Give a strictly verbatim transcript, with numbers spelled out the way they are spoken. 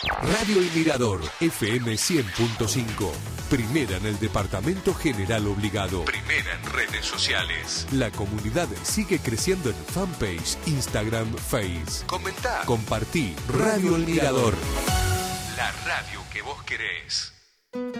Radio El Mirador, F M cien punto cinco. Primera en el Departamento General Obligado. Primera en redes sociales. La comunidad sigue creciendo en fanpage, Instagram, Face. Comentá, compartí. Radio El Mirador. La radio que vos querés.